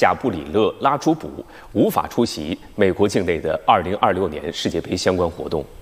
贾布里勒·拉朱卜无法出席美国境内的2026年世界杯相关活动。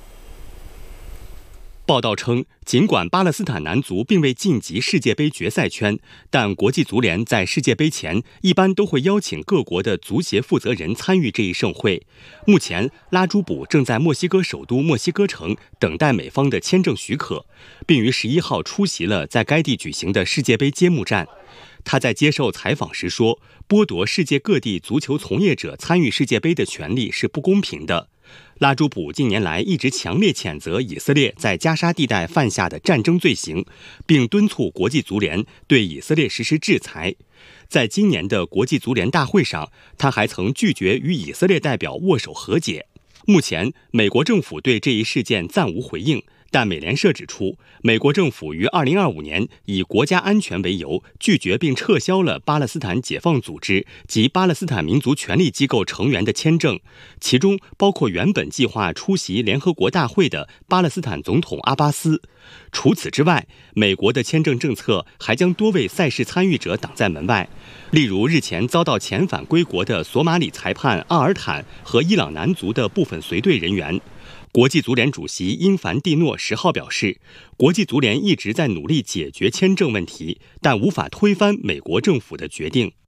报道称，尽管巴勒斯坦男足并未晋级世界杯决赛圈，但国际足联在世界杯前一般都会邀请各国的足协负责人参与这一盛会。目前，拉朱卜正在墨西哥首都墨西哥城等待美方的签证许可，并于11号出席了在该地举行的世界杯揭幕战。他在接受采访时说，剥夺世界各地足球从业者参与世界杯的权利是不公平的。拉朱卜近年来一直强烈谴责以色列在加沙地带犯下的战争罪行，并敦促国际足联对以色列实施制裁。在今年的国际足联大会上，他还曾拒绝与以色列代表握手和解。目前，美国政府对这一事件暂无回应，但美联社指出，美国政府于2025年以国家安全为由，拒绝并撤销了巴勒斯坦解放组织及巴勒斯坦民族权利机构成员的签证，其中包括原本计划出席联合国大会的巴勒斯坦总统阿巴斯。除此之外，美国的签证政策还将多位赛事参与者挡在门外，例如日前遭到遣返归国的索马里裁判阿尔坦和伊朗男足的部分随队人员。国际足联主席因凡蒂诺10号表示，国际足联一直在努力解决签证问题，但无法推翻美国政府的决定。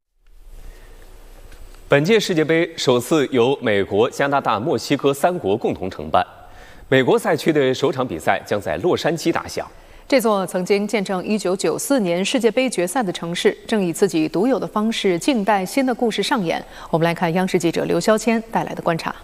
本届世界杯首次由美国、加拿大、墨西哥3国共同承办，美国赛区的首场比赛将在洛杉矶打响。 这座曾经见证1994年世界杯决赛的城市，正以自己独有的方式静待新的故事上演。我们来看央视记者刘肖谦带来的观察。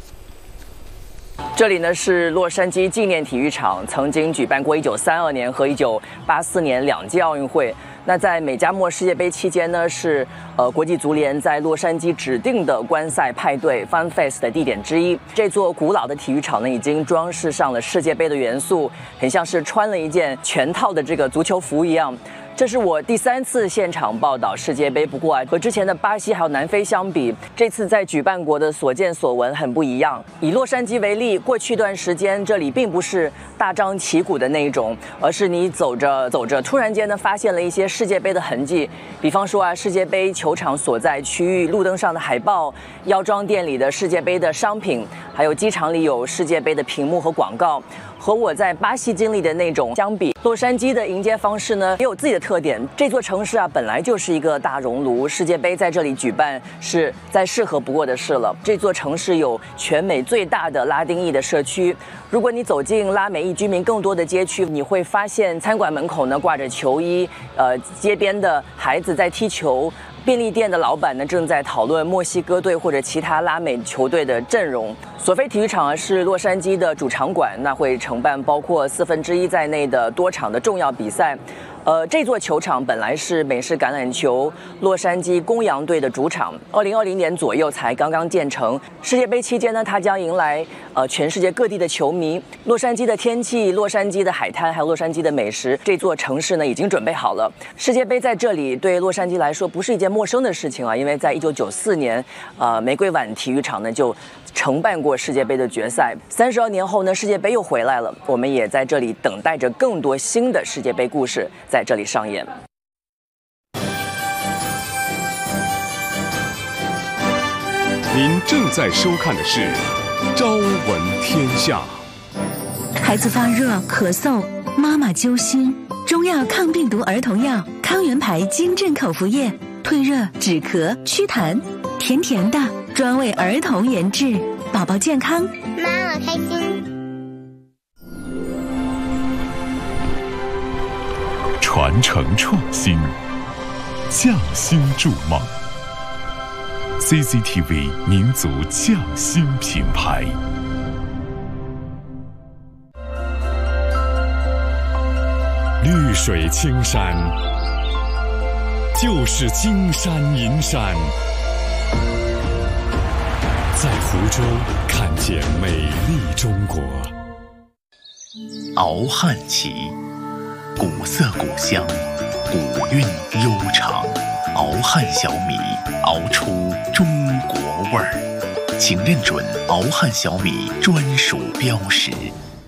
这里呢是洛杉矶纪念体育场，曾经举办过1932年和1984年2届奥运会。那在美加墨世界杯期间呢，是国际足联在洛杉矶指定的观赛派对 Fun Fest 的地点之一。这座古老的体育场呢，已经装饰上了世界杯的元素，很像是穿了一件全套的这个足球服一样。这是我第3次现场报道世界杯，不过和之前的巴西还有南非相比，这次在举办国的所见所闻很不一样。以洛杉矶为例，过去一段时间这里并不是大张旗鼓的那一种，而是你走着走着，突然间呢发现了一些世界杯的痕迹，比方说世界杯球场所在区域路灯上的海报、药妆店里的世界杯的商品，还有机场里有世界杯的屏幕和广告。和我在巴西经历的那种相比，洛杉矶的迎接方式呢也有自己的特点。这座城市本来就是一个大熔炉，世界杯在这里举办是再适合不过的事了。这座城市有全美最大的拉丁裔的社区，如果你走进拉美裔居民更多的街区，你会发现餐馆门口呢挂着球衣，街边的孩子在踢球。便利店的老板呢正在讨论墨西哥队或者其他拉美球队的阵容。索菲体育场是洛杉矶的主场馆，那会承办包括1/4在内的多场的重要比赛。这座球场本来是美式橄榄球洛杉矶公羊队的主场，2020年左右才刚刚建成。世界杯期间呢，它将迎来全世界各地的球迷。洛杉矶的天气、洛杉矶的海滩，还有洛杉矶的美食，这座城市呢已经准备好了。世界杯在这里对洛杉矶来说不是一件陌生的事情啊，因为在1994年，玫瑰碗体育场呢就承办过世界杯的决赛。32年后呢，世界杯又回来了，我们也在这里等待着更多新的世界杯故事在这里上演。 您正在收看的是《朝闻天下》。 孩子发热、咳嗽，妈妈揪心，中药抗病毒儿童药康源牌金镇口服液，退热、止咳、祛痰，甜甜的，专为儿童研制，宝宝健康， 妈妈开心。 传承创新，匠心筑梦。CCTV 民族匠心品牌。绿水青山，就是金山银山。在湖州看见美丽中国。 熬汉旗，古色古香，古韵悠长。熬汉小米，熬出中国味儿，请认准熬汉小米专属标识。